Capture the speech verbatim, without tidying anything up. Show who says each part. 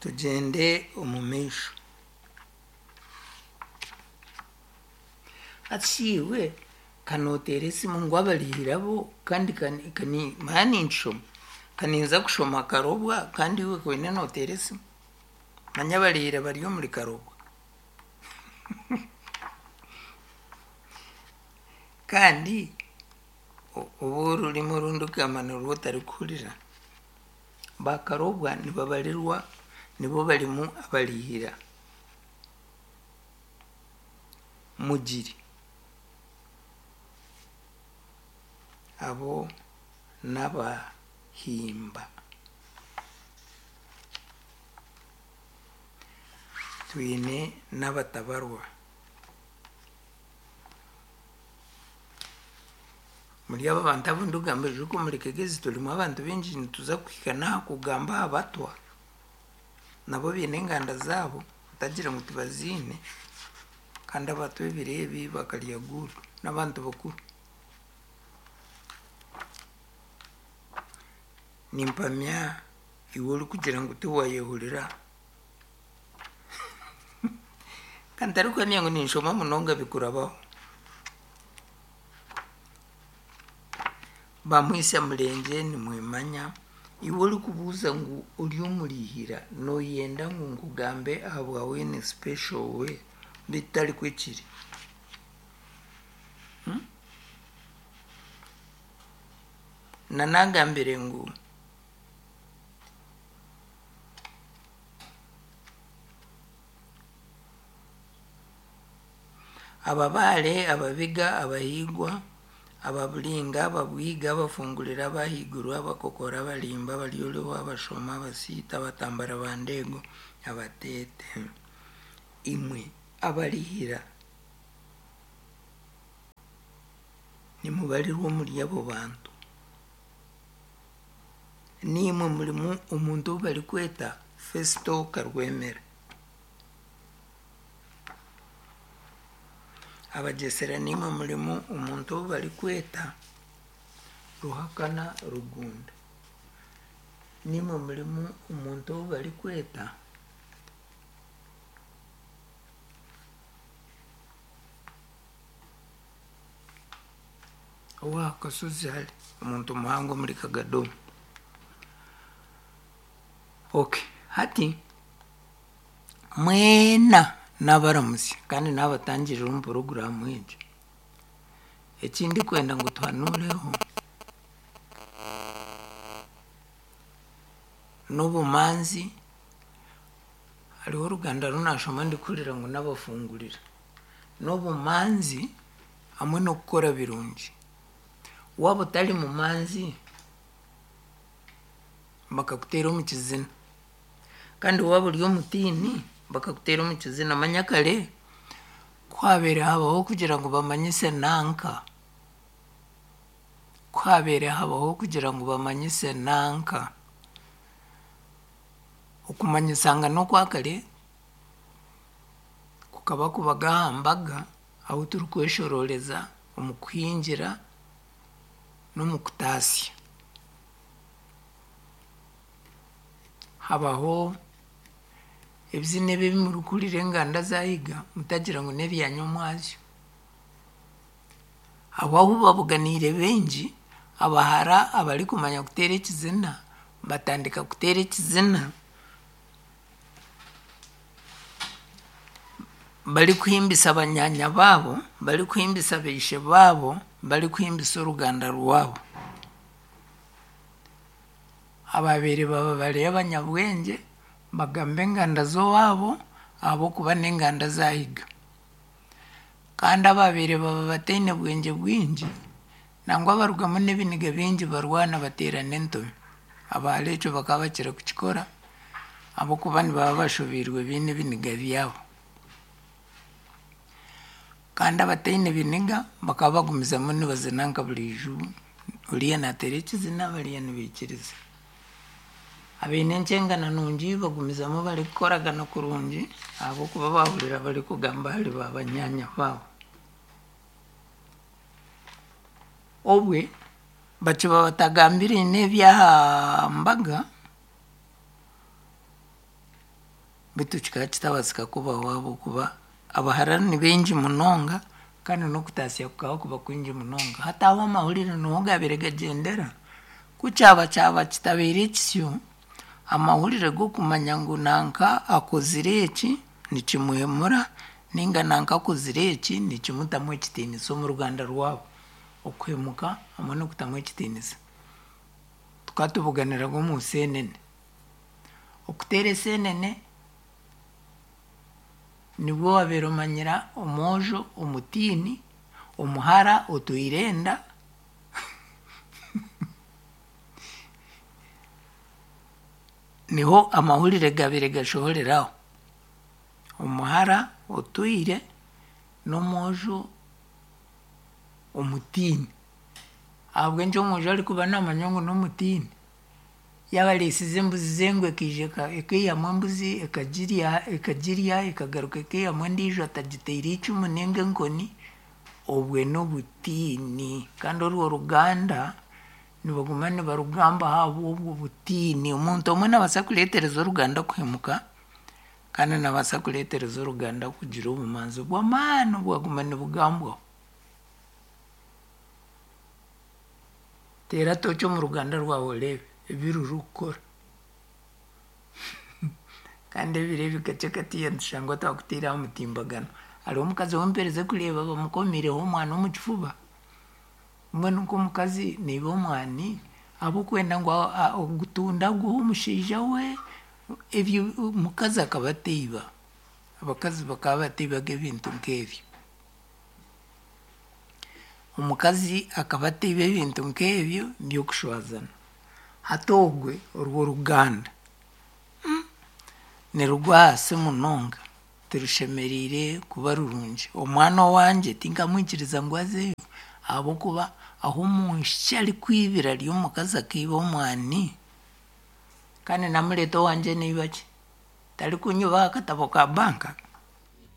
Speaker 1: tugende omumeisho. Atsiwe kanotera esimu ngo abalihirabo kandi kani mani nshoma kaninza kushoma karobwa kandi we kwene notera esimu manya balihira bariyo muri karobwa kandi ubu rurimo rundi kamana rutari kurira bakarobwa nibabarirwa nibo barimu abalihira mugiri abo n'abahimba. Twine n'abatabarwa muri aba bantu abundi ugambirije uko muri kegezi turimo abantu benshi nituza kwikana kugamba abatwa nabo bine inganda zabo utagira ngo tubazine kandi abatwe birebi bakariya guru n'abantu bakuru nimpamya iwuri kugira ngo tuwayehurira kandi ariko niyango ninshoma munonga bikurabaho bamwise murenge ni mwimanya iwuri kubuza ngo uri umurihira no yenda ngo ngugambe ahabwawe ni special we bitari kwikiri hmm? nanagambire ngo ababale ababiga abahigwa ababulinga ababwiga abafungulira abahiguru abakokora abalimba abalyoleho abashoma abasita abatambara bandego abatete imwe abalihira nimubarirwa muri abo bantu nimwe mulimu umuntu bari kweta Festo Karwemera abagesera nimwe mulimu umuntu bari kweta Ruhakana Rugunda nimwe mulimu umuntu bari kweta wa Kasuzali umuntu muhango muri Kagado. Okay, hati mwena n'abaramusi kandi n'abatangirira mu program y'ejo ekindi kwenda ngo twanureho n'obumanzi hariho uruganda runashoma ndi kurira ngo n'abafungurira n'obumanzi hamwe no gukora birungi waba utari mu manzi bakakutera mu kizina kandi waba uri umutini bakakutera mu kizina manyakare kwabere habaho kugira ngo bamanyise nanka kwabere habaho kugira ngo bamanyise nanka ukumanyisanga no kwakare kukaba kubagahambaga aho turi kweshororeza umukwinjira no mukutasi habaho ebyine bibi mu rukurire nganda zahiga mutagira ngo nebi yanyomwazi abaho babuganire benji abahara abari kumanya gutera ikizina batandika gutera ikizina bari kuhimbisa abanyanya babo bari kuhimbisa abishe babo bari kuhimbisa uruganda rwabo ababere baba bari abanyabwenge bagambe inganda zo wabo abo kuba n'inganda zahiga kandi ababere baba batene bwenge bwinji nangwa barugamo n'ibiniga binji barwana baterana entomi abalecho bakabakira kukikora abo kuba baba bashobirwe bine biniga byabo kandi abatene biniga bakaba bagumizamo nibazinanka buriju uriya natereke zina bariya nibikiriza abene ncengana nungi bagumizamo bari gukoragana kurungi abo kuba bahurira bari kugamba hari babanyanya babo obwe bacho batagambire nebyahambaga bitu kikaba kitabasika kubaho habwokuba abaharani ni bengi munonga kandi n'okutasya kukaba kuba kwingi munonga hati aho amahurire niho gabire gagendera kukyaba kyaba kitabeire kisyo amahurire g'okumanya ngu nanka akozire eki nikimuhemura ninga nanka akozire eki nikimutamu ekitiinisa omu ruganda rwabo okuhemuka hamwe n'okutamu ekitiinisa tukatubuganiraga omu seenene okuteera eseenene nibwo wabeire omanyira omwojo omutiini omuhara otwirenda niho amahurire gabire gashohoreraho omuhara otwire n'omwojo omutiini ahabw'enki omwojo arikuba namanya ngu n'omutiini yaba arisize embuzi zengwe ekije ekeihamu embuzi ekagirya ekagirya ekagaruka ekeihamu endiijo atagiteire icumu ninga enkoni obwe n'obutiini kandi orwo ruganda nibaguma nibarugamba habo obwo butiini omuntu omwe nabaasa kureetereza oruganda kuhemuka kandi nabaasa kureetereza oruganda kugira obumanzi bw'amaani bwaguma nibugambwaho teera toki omu ruganda rwawe oreebe ebiruru kukora kandi ebiro ebi kakye katiya nitushanga twakutiiraho mutimbagano hariho omukazi w'empereze kureeba bamukomireho omwana omu kifuba mbwenu nk'omukazi niba omwani habwokwenda ngu ogutunda guha omushaija we ebyo omukazi akaba ateiba abakazi bakaba bateibaga ebintu nk'ebyo omukazi akaba ateiba ebintu nk'ebyo by'okushwazana hati ogwe orwo ruganda nirugwa hasi munonga tirushemereire kuba rurungi omwana wangye tinkamwikiriza ngu azeyo ahabwokuba aho omwishiki arikwibira ari omukazi akaiba omwani kandi namureeta owangye naibaki tarikunyubaho akatabo ka banka